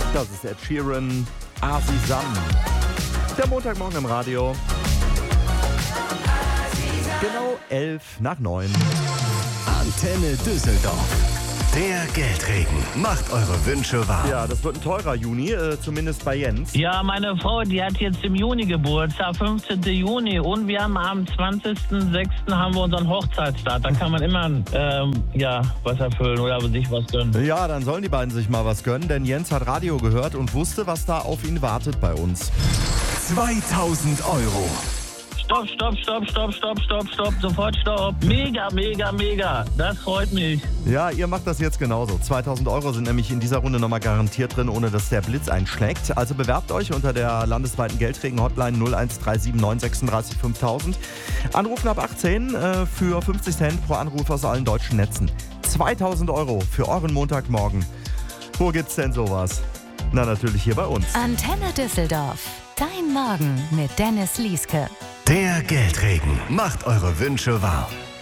Das ist Ed Sheeran, Azizam. Der Montagmorgen im Radio. Genau 8:55. Antenne Düsseldorf. Der Geldregen macht eure Wünsche wahr. Ja, das wird ein teurer Juni, zumindest bei Jens. Ja, meine Frau, die hat jetzt im Juni Geburtstag, 15. Juni. Und wir haben am 20.06. haben wir unseren Hochzeitstag. Da kann man immer was erfüllen oder sich was gönnen. Ja, dann sollen die beiden sich mal was gönnen, denn Jens hat Radio gehört und wusste, was da auf ihn wartet bei uns. 2000 Euro. Stopp. Sofort stopp. Mega. Das freut mich. Ja, ihr macht das jetzt genauso. 2000 Euro sind nämlich in dieser Runde nochmal garantiert drin, ohne dass der Blitz einschlägt. Also bewerbt euch unter der landesweiten Geldregen-Hotline 0137 936 5000. Anrufen ab 18 für 50 Cent pro Anruf aus allen deutschen Netzen. 2000 Euro für euren Montagmorgen. Wo gibt's denn sowas? Na, natürlich hier bei uns. Antenne Düsseldorf. Dein Morgen mit Dennis Lieske. Der Geldregen macht eure Wünsche wahr.